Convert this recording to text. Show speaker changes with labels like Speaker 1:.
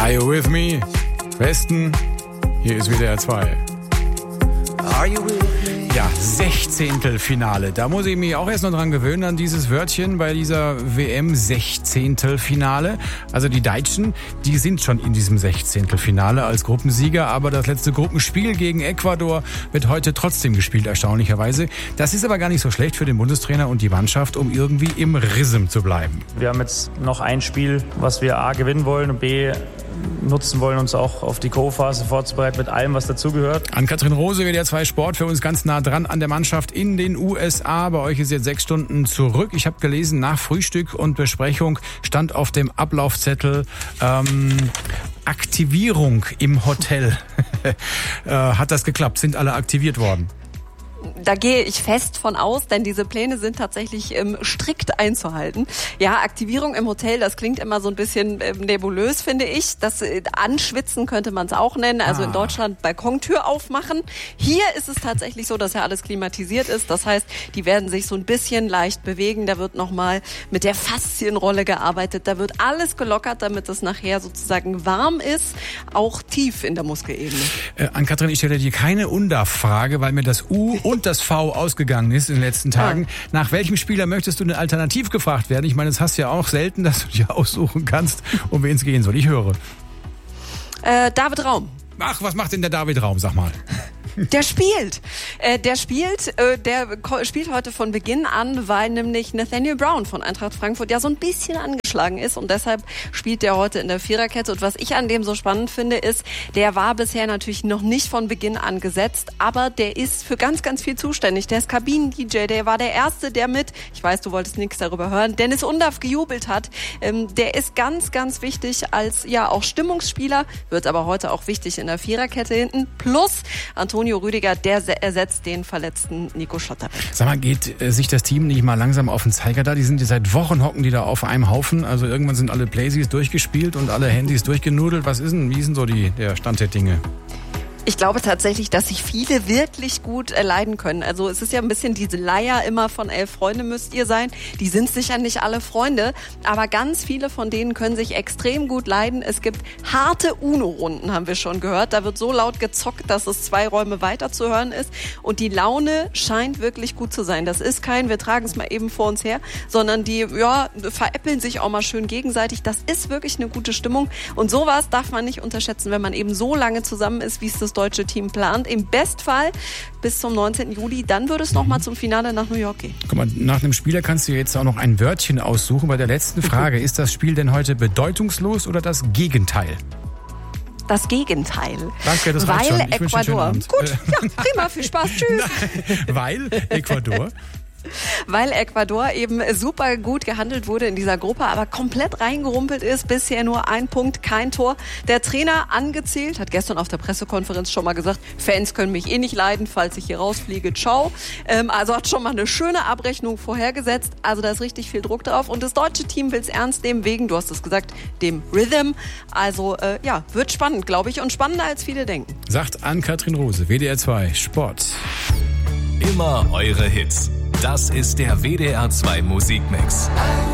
Speaker 1: Are you with me? Westen, hier ist WDR 2.
Speaker 2: Are you with me?
Speaker 1: Ja, 16. Finale. Da muss ich mich auch erst noch dran gewöhnen, an dieses Wörtchen bei dieser WM 16. Finale. Also die Deutschen, die sind schon in diesem 16. Finale als Gruppensieger, aber das letzte Gruppenspiel gegen Ecuador wird heute trotzdem gespielt, erstaunlicherweise. Das ist aber gar nicht so schlecht für den Bundestrainer und die Mannschaft, um irgendwie im Rhythm zu bleiben.
Speaker 3: Wir haben jetzt noch ein Spiel, was wir A gewinnen wollen und B nutzen wollen, uns auch auf die Co-Phase vorzubereiten mit allem, was dazugehört.
Speaker 1: Ann-Kathrin Rose, WDR 2 Sport, für uns ganz nah dran an der Mannschaft in den USA. Bei euch ist jetzt 6 Stunden zurück. Ich habe gelesen, nach Frühstück und Besprechung stand auf dem Ablaufzettel Aktivierung im Hotel. Hat das geklappt? Sind alle aktiviert worden?
Speaker 4: Da gehe ich fest von aus, denn diese Pläne sind tatsächlich strikt einzuhalten. Ja, Aktivierung im Hotel, das klingt immer so ein bisschen nebulös, finde ich. Das Anschwitzen könnte man es auch nennen. Also in Deutschland Balkontür aufmachen. Hier ist es tatsächlich so, dass ja alles klimatisiert ist. Das heißt, die werden sich so ein bisschen leicht bewegen. Da wird nochmal mit der Faszienrolle gearbeitet. Da wird alles gelockert, damit es nachher sozusagen warm ist, auch tief in der Muskelebene.
Speaker 1: Ann-Kathrin, ich stelle dir keine UNDAF-Frage, weil mir das U und das V ausgegangen ist in den letzten Tagen. Ja. Nach welchem Spieler möchtest du denn alternativ gefragt werden? Ich meine, das hast du ja auch selten, dass du dir aussuchen kannst, um wen es gehen soll. Ich höre.
Speaker 4: David Raum.
Speaker 1: Ach, was macht denn der David Raum? Sag mal.
Speaker 4: Der spielt heute von Beginn an, weil nämlich Nathaniel Brown von Eintracht Frankfurt ja so ein bisschen angeschlagen ist und deshalb spielt der heute in der Viererkette. Und was ich an dem so spannend finde, ist, der war bisher natürlich noch nicht von Beginn an gesetzt, aber der ist für ganz, ganz viel zuständig. Der ist Kabinen-DJ, der war der Erste, der mit, ich weiß, du wolltest nichts darüber hören, Dennis Undaff gejubelt hat. Der ist ganz, ganz wichtig als ja auch Stimmungsspieler, wird aber heute auch wichtig in der Viererkette hinten. Plus Antonio Rüdiger, der ersetzt den verletzten Nico Schlotterbeck.
Speaker 1: Sag mal, geht sich das Team nicht mal langsam auf den Zeiger da? Die sind seit Wochen hocken die da auf einem Haufen. Also irgendwann sind alle Playsys durchgespielt und alle Handys durchgenudelt. Wie ist denn so der Stand der Dinge?
Speaker 4: Ich glaube tatsächlich, dass sich viele wirklich gut leiden können. Also es ist ja ein bisschen diese Leier immer von 11 Freunde müsst ihr sein. Die sind sicher nicht alle Freunde, aber ganz viele von denen können sich extrem gut leiden. Es gibt harte UNO-Runden, haben wir schon gehört. Da wird so laut gezockt, dass es 2 Räume weiter zu hören ist. Und die Laune scheint wirklich gut zu sein. Das ist kein, wir tragen es mal eben vor uns her, sondern die veräppeln sich auch mal schön gegenseitig. Das ist wirklich eine gute Stimmung. Und sowas darf man nicht unterschätzen, wenn man eben so lange zusammen ist, wie es das deutsche Team plant. Im Bestfall bis zum 19. Juli. Dann würde es nochmal zum Finale nach New York gehen.
Speaker 1: Guck mal, nach einem Spieler kannst du jetzt auch noch ein Wörtchen aussuchen. Bei der letzten Frage, ist das Spiel denn heute bedeutungslos oder das Gegenteil?
Speaker 4: Das Gegenteil.
Speaker 1: Danke, das reicht schon. Ich wünsche einen schönen Abend.
Speaker 4: Gut, ja, prima, viel Spaß, tschüss.
Speaker 1: Weil Ecuador...
Speaker 4: Weil Ecuador eben super gut gehandelt wurde in dieser Gruppe, aber komplett reingerumpelt ist. Bisher nur 1 Punkt, kein Tor. Der Trainer angezählt, hat gestern auf der Pressekonferenz schon mal gesagt, Fans können mich eh nicht leiden, falls ich hier rausfliege, ciao. Also hat schon mal eine schöne Abrechnung vorhergesetzt. Also da ist richtig viel Druck drauf. Und das deutsche Team will es ernst nehmen wegen, du hast es gesagt, dem Rhythm. Also wird spannend, glaube ich, und spannender als viele denken.
Speaker 1: Sagt Ann-Kathrin Rose, WDR 2 Sport.
Speaker 5: Immer eure Hits. Das ist der WDR 2 Musikmix.